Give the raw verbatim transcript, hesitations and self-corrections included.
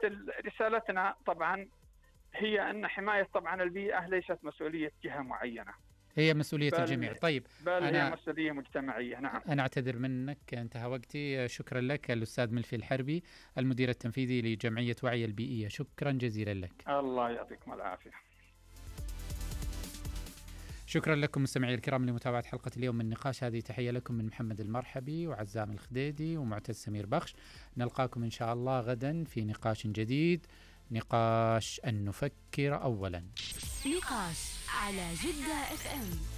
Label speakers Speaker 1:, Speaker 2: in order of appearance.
Speaker 1: رسالتنا طبعا هي أن حماية طبعا البيئة ليست مسؤولية جهة معينة،
Speaker 2: هي مسؤولية الجميع. طيب
Speaker 1: بل
Speaker 2: أنا
Speaker 1: هي مسؤولية مجتمعية. نعم.
Speaker 2: أنا أعتذر منك، انتهى وقتي. شكرا لك الأستاذ ملفي الحربي، المدير التنفيذي لجمعية وعي البيئية، شكرا جزيلا لك.
Speaker 1: الله يعطيكم العافية.
Speaker 2: شكرا لكم مستمعي الكرام لمتابعة حلقة اليوم من نقاش. هذه تحية لكم من محمد المرحبي وعزام الخديدي ومعتز سمير بخش. نلقاكم إن شاء الله غدا في نقاش جديد، نقاش أن نفكر أولا.
Speaker 3: نقاش على جدة اف ام.